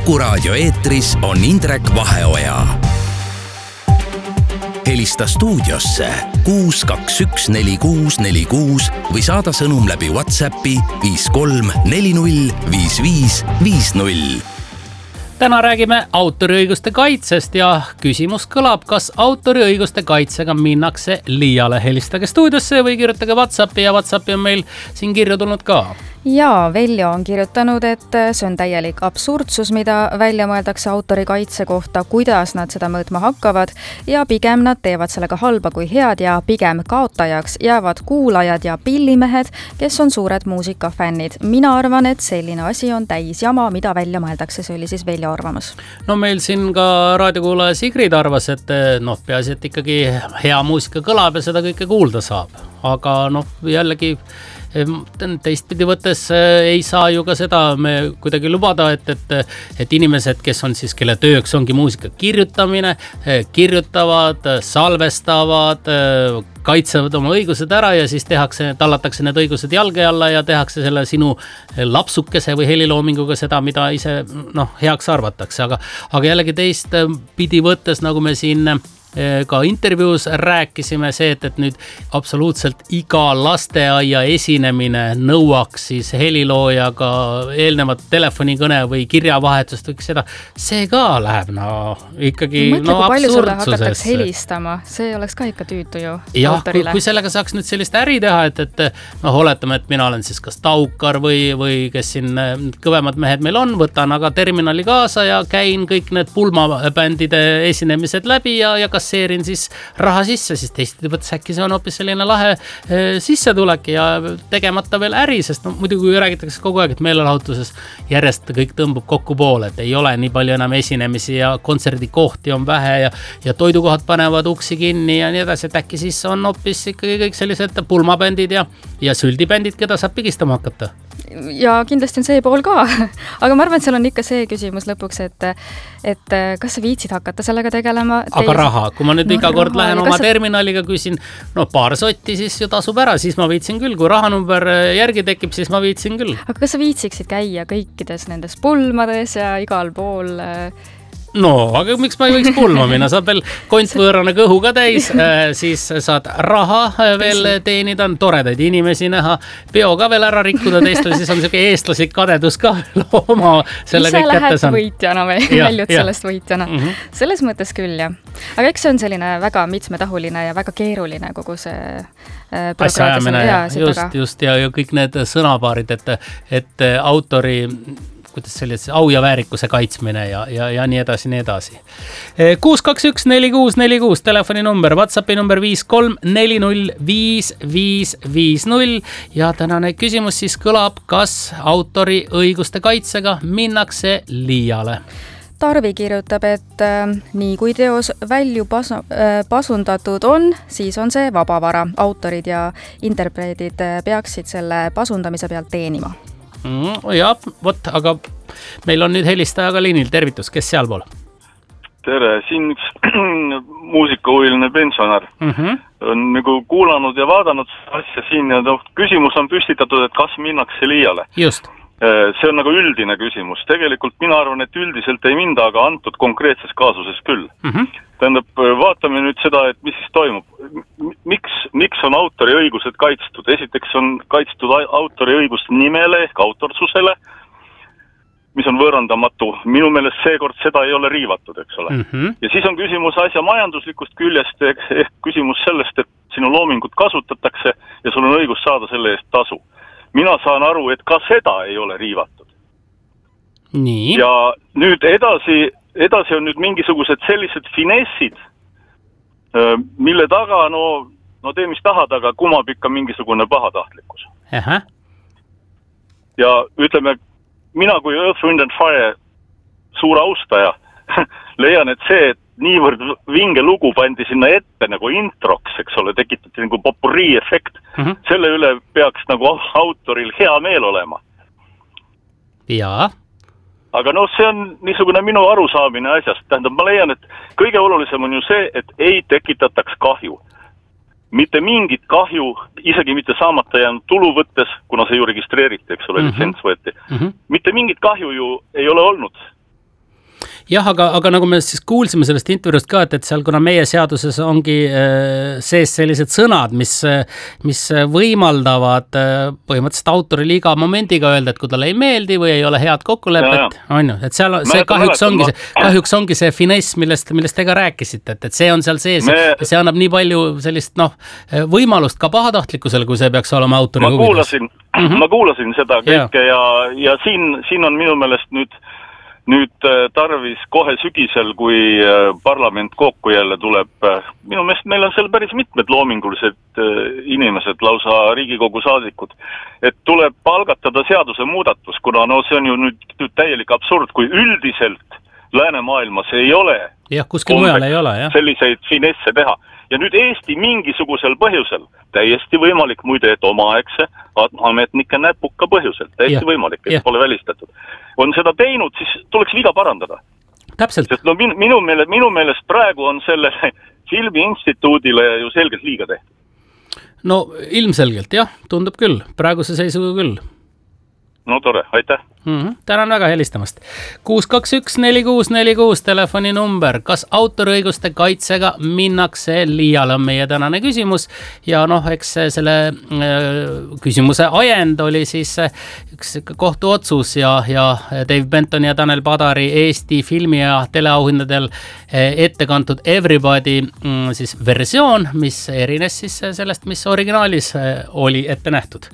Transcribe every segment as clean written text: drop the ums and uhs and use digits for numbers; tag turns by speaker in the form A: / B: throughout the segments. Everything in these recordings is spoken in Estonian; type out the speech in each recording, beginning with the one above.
A: Kuku Raadio eetris on Indrek Vaheoja. Helista stuudiosse 6214646 või saada sõnum läbi WhatsAppi 53405550.
B: Täna räägime autoriõiguste kaitsest ja küsimus kõlab, kas autoriõiguste kaitsega minnakse liiale. Helistage stuudiosse või kirjutage WhatsAppi ja WhatsAppi on meil siin kirju tulnud ka.
C: Ja Veljo on kirjutanud, et see on täielik absurdsus, mida välja mõeldakse autori kaitse kohta, kuidas nad seda mõõtma hakkavad ja pigem nad teevad sellega halba kui head ja pigem kaotajaks jäävad kuulajad ja pillimehed, kes on suured muusikafännid. Mina arvan, et selline asi on täis jama, mida välja mõeldakse. See oli siis Veljo arvamus.
B: No meil siin ka raadiokuulaja Sigrid arvas, et peaasi, et ikkagi hea muusika kõlab ja seda kõike kuulda saab. Aga jällegi teistpidi võttes ei saa ju ka seda me kuidagi lubada, et inimesed, kes on siis, kelle tööks ongi muusika kirjutamine, kirjutavad, salvestavad, kaitsevad oma õigused ära ja siis tallatakse need õigused jalge alla ja tehakse selle sinu lapsukese või heliloominguga seda, mida ise heaks arvatakse. Aga jällegi teistpidi võttes, nagu me siin ka intervjuus rääkisime, see, et nüüd absoluutselt iga lasteaia esinemine nõuaks siis heliloojaga eelnevat telefonikõne või kirjavahetust või seda, see ka läheb ikkagi
C: mõtle, kui palju sulle hakatakse
B: absurdsusesse.
C: Helistama, see oleks ka ikka tüütu ju
B: ja,
C: autorile.
B: Kui sellega saaks nüüd sellist äri teha, et oletame, et mina olen siis kas Taukar või kes siin kõvemad mehed meil on, võtan aga terminali kaasa ja käin kõik need pulmabändide esinemised läbi ja kasseerin siis raha sisse, siis teistpidi võttes äkki see on hoopis selline lahe sissetulek ja tegemata veel äri, sest muidugi kui räägitakse kogu aeg, et meelelahutuses järjest kõik tõmbub kokku poole, et ei ole nii palju enam esinemisi ja kontserdikohti on vähe ja toidukohad panevad uksi kinni ja nii edasi, et äkki siis on hoopis ikkagi kõik sellised pulmabändid ja süldibändid, keda saab pigistama hakata.
C: Ja kindlasti on see pool ka, aga ma arvan, et seal on ikka see küsimus lõpuks, et kas sa viitsid hakata sellega tegelema.
B: Aga raha, kui ma nüüd iga kord lähen oma terminaliga küsin, paar sotti, siis ju tasub ära, siis ma viitsin küll, kui rahanumber järgi tekib, siis ma viitsin küll. Aga
C: kas sa viitsiksid käia kõikides nendes pulmades ja igal pool?
B: Aga miks ma ei võiks pulma minna? Saab veel kontvõõrane kõhu ka täis, siis saad raha veel teenida, on toredaid inimesi näha, peo ka veel ära rikkuda teistel, siis on selline eestlaslik kadedus ka oma selle kõik kätte saan.
C: Ise lähed võitjana või väljud sellest võitjana. Selles mõttes küll, jah. Aga eks see on selline väga mitmetahuline ja väga keeruline kogu see
B: asjaajamine. Just ja kõik need sõnapaarid, et autori kuidas sellise au ja väärikuse kaitsmine ja nii edasi, nii edasi. 6214646 telefoninumber, WhatsAppi number 53405550 ja tänane küsimus siis kõlab, kas autori õiguste kaitsega minnakse liiale.
C: Tarvi kirjutab, et nii kui teos välju pasundatud on, siis on see vabavara. Autorid ja interpreedid peaksid selle pasundamise pealt teenima.
B: Ja, aga meil on nüüd helistajaga liinil. Tervitus, kes seal pool?
D: Tere, siin üks muusikahuviline pensionär on nagu kuulanud ja vaadanud asja siin ja küsimus on püstitatud, et kas minnakse liiale.
B: Just.
D: See on nagu üldine küsimus. Tegelikult mina arvan, et üldiselt ei minda, aga antud konkreetses kaasuses küll. Tähendab, vaatame nüüd seda, et mis siis toimub. Miks on autori õigused kaitstud? Esiteks on kaitstud autori õigust nimele ehk autorsusele, mis on võõrandamatu. Minu meelest seekord seda ei ole riivatud, eks ole. Ja siis on küsimus asja majanduslikust küljest ehk küsimus sellest, et sinu loomingut kasutatakse ja sul on õigus saada selle eest tasu. Mina saan aru, et ka seda ei ole riivatud.
B: Nii.
D: Ja nüüd edasi on nüüd mingisugused sellised finessid, mille taga, tee mis tahad, aga kumab ikka mingisugune pahatahtlikkus. Ja ütleme, mina kui Earth, Wind and Fire suur austaja leian, et see, et niivõrd vinge lugu pandi sinna ette nagu introks, eks ole, tekitati nagu popurrii efekt. Selle üle peaks nagu autoril hea meel olema.
B: Jaa.
D: Aga see on niisugune minu arusaamine asjast. Tähendab, ma leian, et kõige olulisem on ju see, et ei tekitataks kahju. Mitte mingit kahju, isegi mitte saamata jäänud tulu võttes, kuna see ju registreeriti, eks ole, litsents võeti. Mitte mingit kahju ju ei ole olnud.
B: Jah, aga nagu me siis kuulsime sellest intervjuust ka, et seal kuna meie seaduses ongi sees sellised sõnad, mis võimaldavad põhimõtteliselt autorile iga momendiga öelda, et kui talle ei meeldi või ei ole head kokkulepet, on ju, et seal see kahjuks ongi see finess, millest te ka rääkisite, et see on seal sees ja see annab nii palju sellist võimalust ka pahatahtlikkusele, kui see peaks olema autori huvides.
D: Ma kuulasin seda kõike ja siin on minu meelest nüüd tarvis kohe sügisel, kui parlament kokku jälle tuleb, minu meelest meil on seal päris mitmed loomingulised inimesed, lausa Riigikogu saadikud, et tuleb algatada seaduse muudatus, kuna see on ju nüüd täielik absurd, kui üldiselt läänemaailmas ei ole
B: kuskil mujal ei ole,
D: selliseid finesse teha. Ja nüüd Eesti mingisugusel põhjusel, täiesti võimalik muide, et omaaegse ametnike näpuka põhjusel, täiesti võimalik, et pole välistatud. On seda teinud, siis tuleks viga parandada.
B: Täpselt.
D: Sest minu meelest praegu on sellele filmiinstituudile ju selgelt liiga tehtud.
B: No ilmselgelt, tundub küll, praeguse seisuga küll.
D: No tore, aitäh.
B: Tänan väga helistamast. 621-4646 telefoninumber. Kas autoriõiguste kaitsega minnakse liiale on meie tänane küsimus ja eks selle küsimuse ajend oli siis üks kohtuotsus ja Dave Benton ja Tanel Padari Eesti filmi- ja teleauhindadel ette kantud Everybody siis versioon, mis erines siis sellest, mis originaalis oli ette nähtud.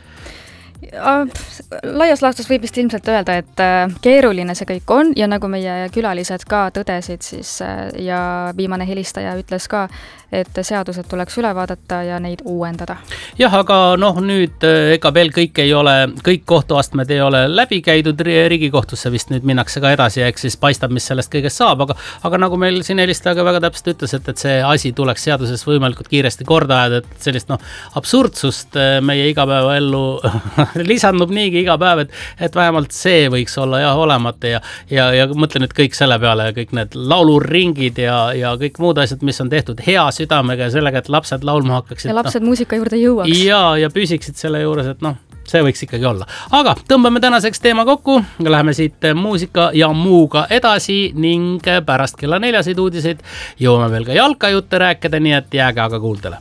C: Laias laastus võib vist ilmselt öelda, et keeruline see kõik on ja nagu meie külalised ka tõdesid siis ja viimane helistaja ütles ka, et seadused tuleks üle vaadata ja neid uuendada.
B: Jah, aga nüüd ega veel kõik kohtuastmed ei ole läbi käidud, Riigikohtusse vist nüüd minnakse ka edasi ja eks siis paistab, mis sellest kõigest saab, aga nagu meil siin helistajaga väga täpselt ütles, et see asi tuleks seaduses võimalikult kiiresti korda ajada, et sellist absurdsust meie igapäevaellu lisandub niigi iga päev, et vähemalt see võiks olla olemata ja mõtle nüüd kõik selle peale, kõik need lauluringid ja kõik muud asjad, mis on tehtud hea südamega ja sellega, et lapsed laulma hakkaksid.
C: Ja lapsed muusika juurde jõuaks.
B: Ja püsiksid selle juures, et see võiks ikkagi olla. Aga tõmbame tänaseks teema kokku, läheme siit muusika ja muuga edasi ning pärast kella 4 uudiseid jõuame veel ka jalkajutte rääkida, nii et jääge aga kuuldele.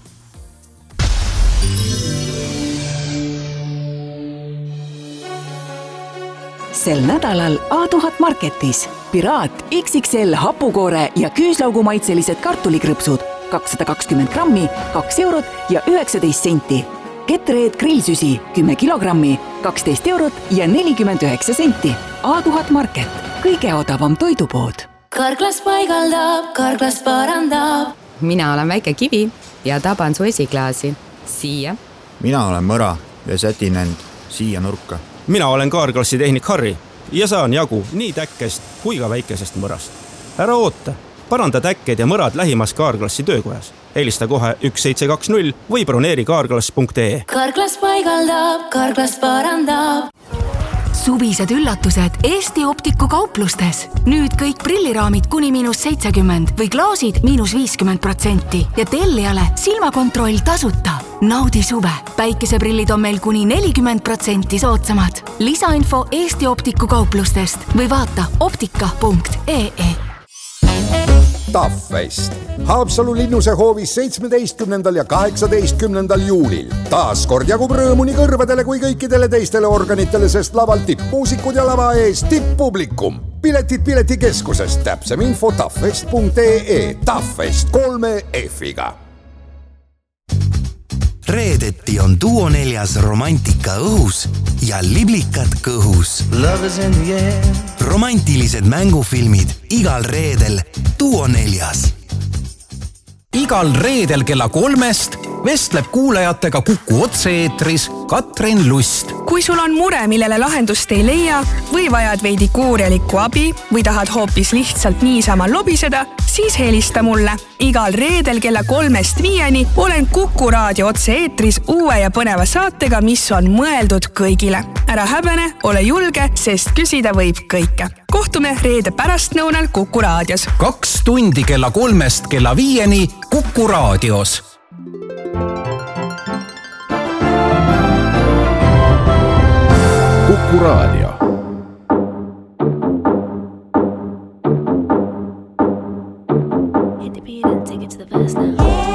E: Sel nädalal A1000 Marketis Piraat XXL hapukoore ja küüslaugumaitselised kartulikrõpsud 220 grammi, 2 eurot ja 19 senti. Ketreed grillsüsi 10 kilogrammi, 12 eurot ja 49 senti. A1000 Market, kõige odavam toidupood.
F: Karklas paigaldab, Karklas parandab.
G: Mina olen väike kivi ja taban su esiklaasi. Siia.
H: Mina olen mõra ja sätin end siia nurka.
I: Mina olen Kaarklassi tehnik Harri ja saan jagu nii täkkest kui ka väikesest mõrast. Ära oota, paranda täkked ja mõrad lähimas Kaarklassi töökojas. Helista kohe 1720 või broneeri kaarklass.ee.
F: Karklas paigaldab, Karklas parandab.
J: Suvised üllatused Eesti Optiku kauplustes. Nüüd kõik prilliraamid kuni -70 või klaasid -50% ja tellijale silmakontroll tasuta. Naudi suve. Päikeseprillid on meil kuni 40% soodsamad. Lisainfo Eesti Optiku kauplustest või vaata optika.ee.
K: Taffest. Haapsalu linnuse hoovis 17. ja 18. juulil. Taas kord jagub rõõmu nii kõrvadele kui kõikidele teistele organitele, sest laval tippmuusikud ja lava ees tipppublikum. Piletid piletikeskusest, täpsem info taffest.ee. Taffest 3 F-iga.
A: Reedeti on Duo 4 romantika õhus ja liblikad kõhus. Romantilised mängufilmid igal reedel Duo 4.
L: Igal reedel kella 3 vestleb kuulajatega Kuku otse-eetris Katrin Lust.
M: Kui sul on mure, millele lahendust ei leia või vajad veidi kuurjalikku abi või tahad hoopis lihtsalt niisama lobiseda, siis helista mulle. Igal reedel kella 3-5 olen Kuku raadio otse-eetris uue ja põneva saatega, mis on mõeldud kõigile. Ära häbene, ole julge, sest küsida võib kõike. Kohtume reede pärastnõunal Kuku raadios.
L: 2 tundi kella 3 kella 5 Kuku raadios.
K: Kuku raadio.
F: beat the beat and take it to the verse now.